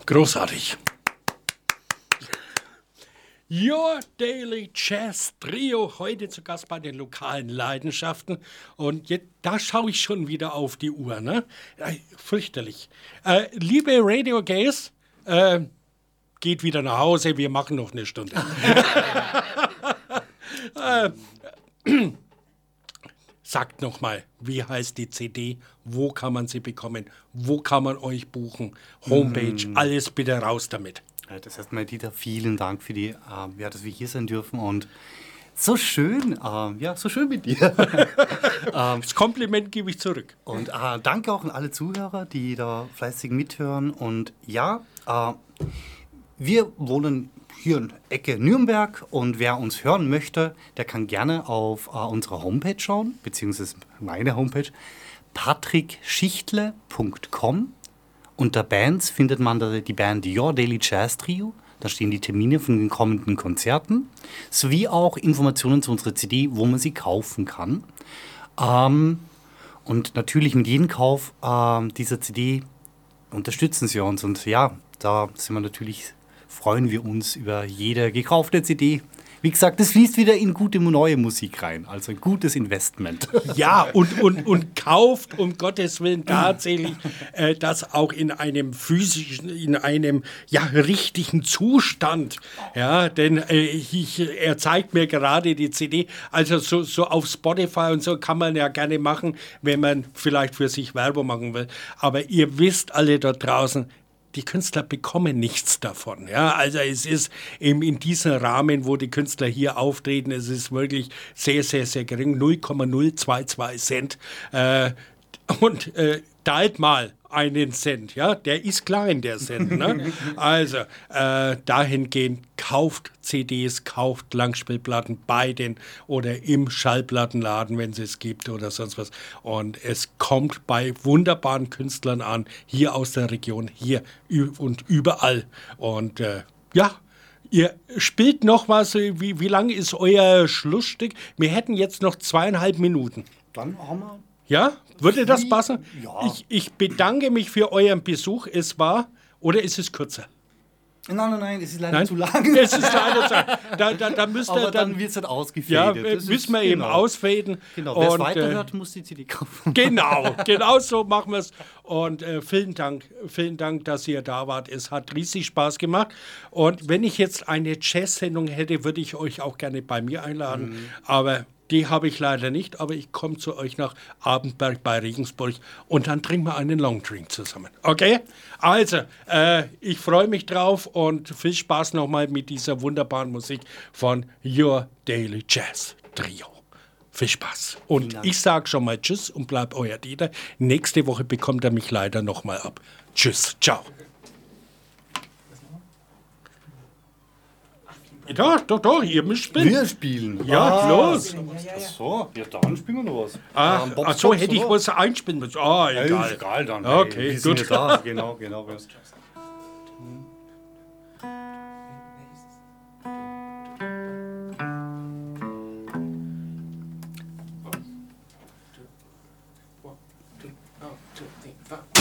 Großartig. Your Daily Jazz Trio, heute zu Gast bei den lokalen Leidenschaften. Und jetzt, da schaue ich schon wieder auf die Uhr, ne? Fürchterlich. Liebe Radio Gays, geht wieder nach Hause, wir machen noch eine Stunde. Sagt nochmal, wie heißt die CD, wo kann man sie bekommen, wo kann man euch buchen, Homepage, alles bitte raus damit. Das heißt mal, Dieter, vielen Dank für die, dass wir hier sein dürfen und so schön, so schön mit dir. Das Kompliment gebe ich zurück. Und danke auch an alle Zuhörer, die da fleißig mithören. Und wir wohnen hier in Ecke Nürnberg und wer uns hören möchte, der kann gerne auf unsere Homepage schauen, beziehungsweise meine Homepage, patrickschichtle.com. Unter Bands findet man da die Band Your Daily Jazz Trio. Da stehen die Termine von den kommenden Konzerten, sowie auch Informationen zu unserer CD, wo man sie kaufen kann. Und natürlich mit jedem Kauf dieser CD unterstützen sie uns. Und ja, da sind wir natürlich, freuen wir uns über jede gekaufte CD. Wie gesagt, das fließt wieder in gute neue Musik rein, also ein gutes Investment. Ja, und kauft um Gottes Willen tatsächlich das auch in einem physischen, in einem richtigen Zustand. Ja, denn er zeigt mir gerade die CD, also so auf Spotify und so kann man ja gerne machen, wenn man vielleicht für sich Werbung machen will. Aber ihr wisst alle dort draußen, die Künstler bekommen nichts davon. Ja? Also es ist eben in diesem Rahmen, wo die Künstler hier auftreten, es ist wirklich sehr, sehr, sehr gering, 0,022 Cent. Und teilt mal einen Cent, ja, der ist klein, der Cent. Ne? Also dahingehend kauft CDs, kauft Langspielplatten bei den oder im Schallplattenladen, wenn es es gibt oder sonst was. Und es kommt bei wunderbaren Künstlern an, hier aus der Region, hier und überall. Und ihr spielt noch was, wie lang ist euer Schlussstück? Wir hätten jetzt noch 2,5 Minuten. Dann haben wir... Ja, würde das passen? Ja. Ich bedanke mich für euren Besuch. Es war, oder ist es kürzer? Nein, es ist leider zu lang. Es ist leider zu lang. Da müsst ihr aber dann wird es halt ausgefädelt. Ja, müssen wir eben ausfaden. Genau, wer es weiterhört, muss die CD kaufen. Genau so machen wir es. Und vielen Dank, dass ihr da wart. Es hat riesig Spaß gemacht. Und wenn ich jetzt eine Jazz-Sendung hätte, würde ich euch auch gerne bei mir einladen. Aber die habe ich leider nicht, aber ich komme zu euch nach Abendberg bei Regensburg und dann trinken wir einen Longdrink zusammen. Okay? Also, ich freue mich drauf und viel Spaß nochmal mit dieser wunderbaren Musik von Your Daily Jazz Trio. Viel Spaß. Und ich sage schon mal Tschüss und bleibt euer Dieter. Nächste Woche bekommt er mich leider nochmal ab. Tschüss, ciao. Ja, doch, ihr müsst spielen. Wir spielen. Ja, los. Ach so, ja, dann spielen wir noch was. Ach so, hätte ich was einspielen müssen. Egal. Egal dann. Okay, wir sind gut. ja da. Genau.